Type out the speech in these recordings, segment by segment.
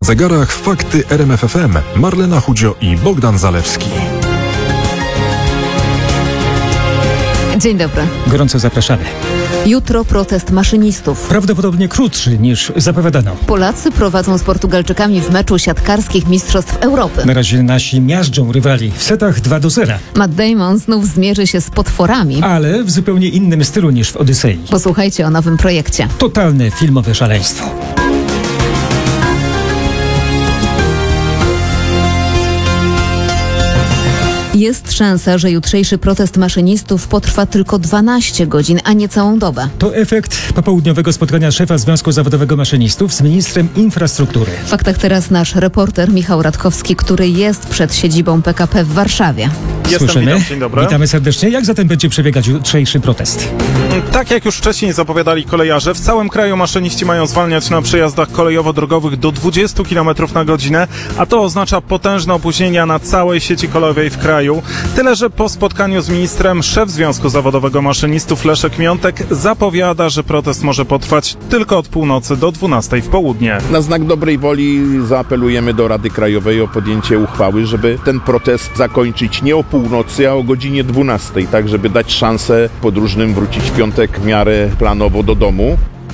zegarach fakty RMF FM. Marlena Chudzio i Bogdan Zalewski. Dzień dobry. Gorąco zapraszamy. Jutro protest maszynistów. Prawdopodobnie krótszy niż zapowiadano. Polacy prowadzą z Portugalczykami w meczu siatkarskich Mistrzostw Europy. Na razie nasi miażdżą rywali w setach 2-0. Matt Damon znów zmierzy się z potworami. Ale w zupełnie innym stylu niż w Odysei. Posłuchajcie o nowym projekcie. Totalne filmowe szaleństwo. Jest szansa, że jutrzejszy protest maszynistów potrwa tylko 12 godzin, a nie całą dobę. To efekt popołudniowego spotkania szefa Związku Zawodowego Maszynistów z ministrem infrastruktury. W faktach teraz nasz reporter Michał Radkowski, który jest przed siedzibą PKP w Warszawie. Słyszymy? Witam, dzień dobry. Witamy serdecznie. Jak zatem będzie przebiegać jutrzejszy protest? Tak jak już wcześniej zapowiadali kolejarze, w całym kraju maszyniści mają zwalniać na przejazdach kolejowo-drogowych do 20 km na godzinę, a to oznacza potężne opóźnienia na całej sieci kolejowej w kraju. Tyle, że po spotkaniu z ministrem szef Związku Zawodowego Maszynistów Leszek Miątek zapowiada, że protest może potrwać tylko od północy do 12 w południe. Na znak dobrej woli zaapelujemy do Rady Krajowej o podjęcie uchwały, żeby ten protest zakończyć nie o północy, a o godzinie 12, tak żeby dać szansę podróżnym wrócić w piątek w miarę planowo do domu.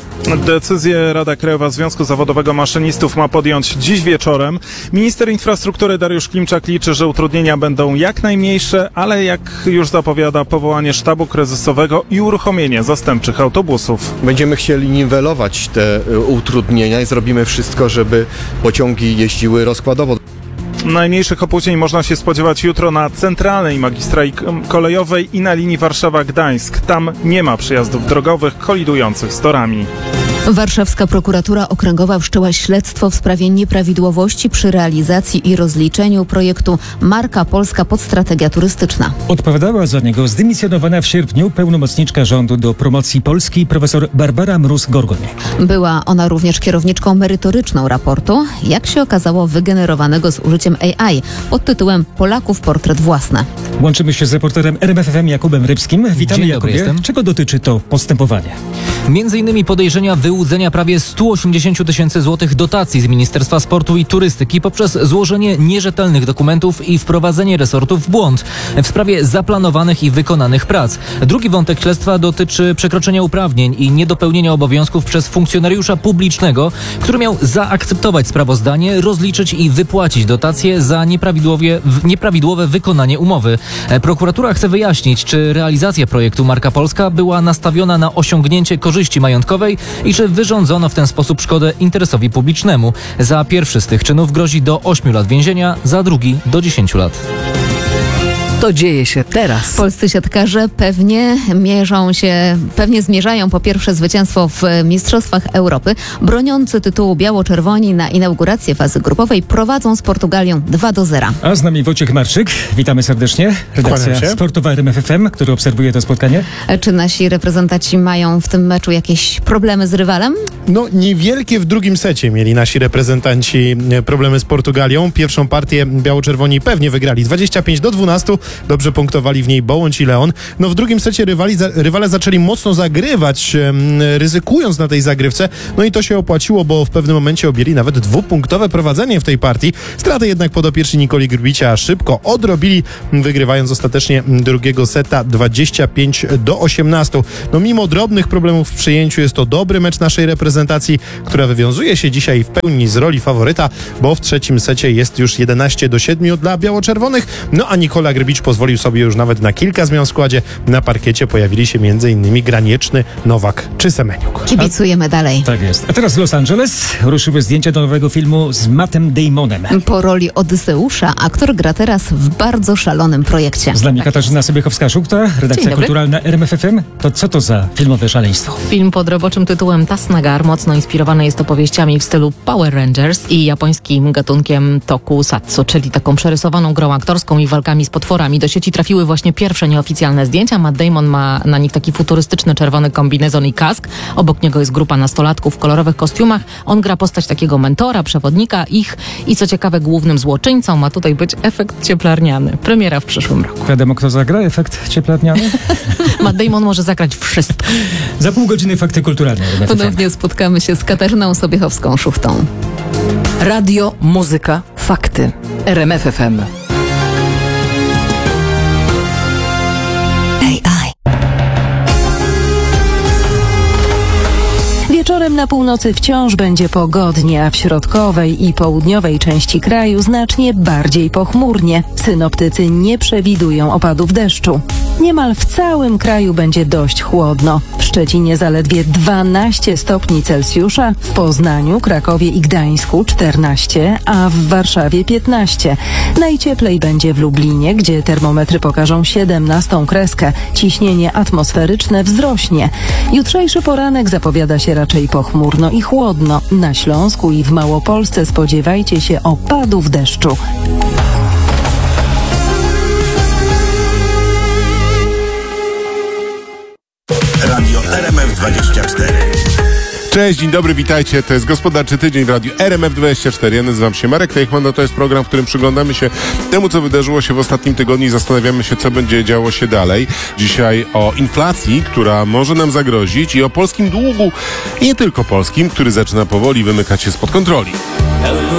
Decyzję Rada Krajowa Związku Zawodowego Maszynistów ma podjąć dziś wieczorem. Minister infrastruktury Dariusz Klimczak liczy, że utrudnienia będą jak najmniejsze, ale jak już zapowiada, powołanie sztabu kryzysowego i uruchomienie zastępczych autobusów. Będziemy chcieli niwelować te utrudnienia i zrobimy wszystko, żeby pociągi jeździły rozkładowo. Najmniejszych opóźnień można się spodziewać jutro na centralnej magistrali kolejowej i na linii Warszawa-Gdańsk. Tam nie ma przejazdów drogowych kolidujących z torami. Warszawska prokuratura okręgowa wszczęła śledztwo w sprawie nieprawidłowości przy realizacji i rozliczeniu projektu Marka Polska Podstrategia Turystyczna. Odpowiadała za niego zdymisjonowana w sierpniu pełnomocniczka rządu do promocji Polski profesor Barbara Mróz-Gorgoń. Była ona również kierowniczką merytoryczną raportu, jak się okazało wygenerowanego z użyciem AI pod tytułem Polaków portret własny. Łączymy się z reporterem RMF FM Jakubem Rybskim. Witamy, Dzień dobry, Jakubie. jestem. Czego dotyczy to postępowanie? Między innymi podejrzenia wyłudzenia prawie 180 tysięcy złotych dotacji z Ministerstwa Sportu i Turystyki poprzez złożenie nierzetelnych dokumentów i wprowadzenie resortu w błąd w sprawie zaplanowanych i wykonanych prac. Drugi wątek śledztwa dotyczy przekroczenia uprawnień i niedopełnienia obowiązków przez funkcjonariusza publicznego, który miał zaakceptować sprawozdanie, rozliczyć i wypłacić dotacje za nieprawidłowe wykonanie umowy. Prokuratura chce wyjaśnić, czy realizacja projektu Marka Polska była nastawiona na osiągnięcie korzyści majątkowej i czy wyrządzono w ten sposób szkodę interesowi publicznemu. Za pierwszy z tych czynów grozi do 8 lat więzienia, za drugi do 10 lat. To dzieje się teraz. Polscy siatkarze pewnie zmierzają po pierwsze zwycięstwo w Mistrzostwach Europy. Broniący tytułu biało-czerwoni na inaugurację fazy grupowej prowadzą z Portugalią 2-0. A z nami Wojciech Marczyk. Witamy serdecznie. Redakcja sportowa RMF FM, który obserwuje to spotkanie. Czy nasi reprezentanci mają w tym meczu jakieś problemy z rywalem? No, niewielkie w drugim secie mieli nasi reprezentanci problemy z Portugalią. Pierwszą partię biało-czerwoni pewnie wygrali 25-12. Dobrze punktowali w niej Bołądź i Leon. No w drugim secie rywale zaczęli mocno zagrywać, ryzykując na tej zagrywce. No i to się opłaciło, bo w pewnym momencie objęli nawet dwupunktowe prowadzenie w tej partii. Straty jednak podopieczni Nikoli Grbicia szybko odrobili, wygrywając ostatecznie drugiego seta 25-18. No mimo drobnych problemów w przyjęciu jest to dobry mecz naszej reprezentacji, która wywiązuje się dzisiaj w pełni z roli faworyta, bo w trzecim secie jest już 11-7 dla biało-czerwonych. No a Nikola Grbić pozwolił sobie już nawet na kilka zmian w składzie. Na parkiecie pojawili się m.in. Granieczny, Nowak czy Semeniuk. Kibicujemy dalej. Tak jest. A teraz Los Angeles. Ruszyły zdjęcia do nowego filmu z Mattem Damonem. Po roli Odyseusza aktor gra teraz w bardzo szalonym projekcie. Z nami Katarzyna Sobiechowska-Szukta, redakcja kulturalna RMF FM. To co to za filmowe szaleństwo? Film pod roboczym tytułem Tasnagar mocno inspirowany jest opowieściami w stylu Power Rangers i japońskim gatunkiem tokusatsu, czyli taką przerysowaną grą aktorską i walkami z potworami. koszulkami. Do sieci trafiły właśnie pierwsze nieoficjalne zdjęcia. Matt Damon ma na nich taki futurystyczny czerwony kombinezon i kask. Obok niego jest grupa nastolatków w kolorowych kostiumach. On gra postać takiego mentora, przewodnika ich i co ciekawe głównym złoczyńcą ma tutaj być efekt cieplarniany. Premiera w przyszłym roku. Wiadomo, kto zagra efekt cieplarniany? Matt Damon może zagrać wszystko. Za pół godziny fakty kulturalne. Ponownie spotkamy się z Katarzyną Sobiechowską-Szuchtą. Radio, muzyka, fakty. RMF FM. Wieczorem na północy wciąż będzie pogodnie, a w środkowej i południowej części kraju znacznie bardziej pochmurnie. Synoptycy nie przewidują opadów deszczu. Niemal w całym kraju będzie dość chłodno. W Szczecinie zaledwie 12 stopni Celsjusza, w Poznaniu, Krakowie i Gdańsku 14, a w Warszawie 15. Najcieplej będzie w Lublinie, gdzie termometry pokażą 17 kreskę. Ciśnienie atmosferyczne wzrośnie. Jutrzejszy poranek zapowiada się raczej pochmurno i chłodno. Na Śląsku i w Małopolsce spodziewajcie się opadów deszczu. Radio RMF24. Cześć, dzień dobry, witajcie. To jest Gospodarczy Tydzień w Radiu RMF24. Ja nazywam się Marek Teichmann, to jest program, w którym przyglądamy się temu, co wydarzyło się w ostatnim tygodniu i zastanawiamy się, co będzie działo się dalej. Dzisiaj o inflacji, która może nam zagrozić, i o polskim długu, i nie tylko polskim, który zaczyna powoli wymykać się spod kontroli.